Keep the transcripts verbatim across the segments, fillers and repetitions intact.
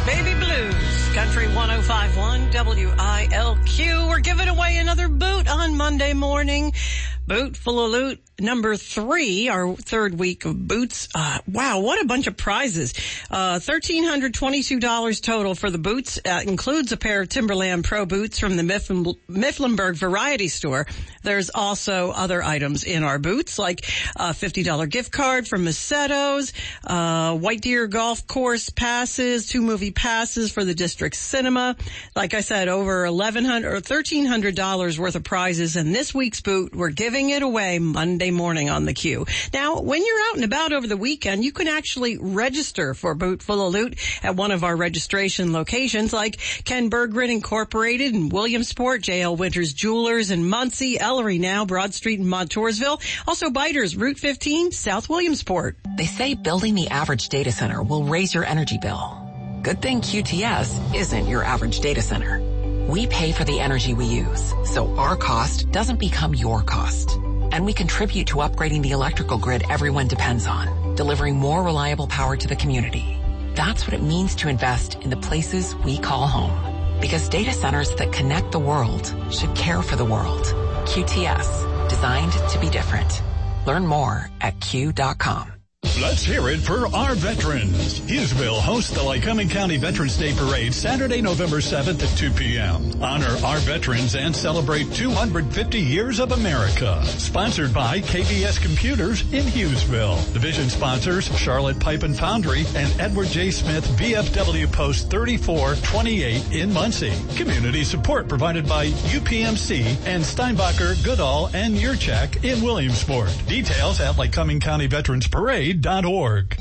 Baby Blues, Country one oh five point one W I L Q. We're giving away another boot on Monday morning. Boot full of loot number three, our third week of boots. Uh, wow, what a bunch of prizes. Uh, one thousand three hundred twenty-two dollars total for the boots. Uh, includes a pair of Timberland Pro boots from the Mifflin- Mifflinburg Variety Store. There's also other items in our boots, like a fifty dollars gift card from Maceto's, uh, White Deer Golf Course passes, two movie passes for the District Cinema. Like I said, over eleven hundred dollars or thirteen hundred dollars worth of prizes. And this week's boot, we're giving it away Monday morning on the Q. Now, when you're out and about over the weekend, you can actually register for Boot Full of Loot at one of our registration locations, like Ken Berggren Incorporated in Williamsport, J L Winters Jewelers in Muncie, Ellery Now, Broad Street in Montoursville, also Biters, Route fifteen, South Williamsport. They say building the average data center will raise your energy bill. Good thing Q T S isn't your average data center. We pay for the energy we use, so our cost doesn't become your cost. And we contribute to upgrading the electrical grid everyone depends on, delivering more reliable power to the community. That's what it means to invest in the places we call home. Because data centers that connect the world should care for the world. Q T S, designed to be different. Learn more at Q dot com. Let's hear it for our veterans. Hughesville hosts the Lycoming County Veterans Day Parade Saturday, November seventh at two p.m. Honor our veterans and celebrate two hundred fifty years of America. Sponsored by K B S Computers in Hughesville. Division sponsors Charlotte Pipe and Foundry and Edward J. Smith V F W Post thirty-four twenty-eight in Muncie. Community support provided by U P M C and Steinbacher, Goodall, and Yurchak in Williamsport. Details at Lycoming County Veterans Parade dot org.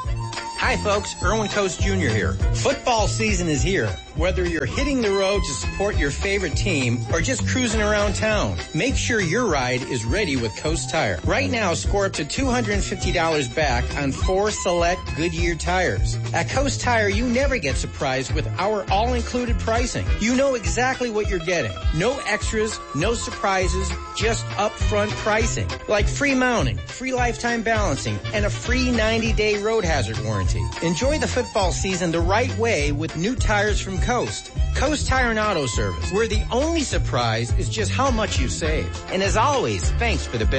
Hi folks, Erwin Coast Junior here. Football season is here. Whether you're hitting the road to support your favorite team or just cruising around town, make sure your ride is ready with Coast Tire. Right now, score up to two hundred fifty dollars back on four select Goodyear tires. At Coast Tire, you never get surprised with our all-included pricing. You know exactly what you're getting. No extras, no surprises, just upfront pricing. Like free mounting, free lifetime balancing, and a free ninety-day road hazard warranty. Enjoy the football season the right way with new tires from Coast. Coast Tire and Auto Service, where the only surprise is just how much you save. And as always, thanks for the best.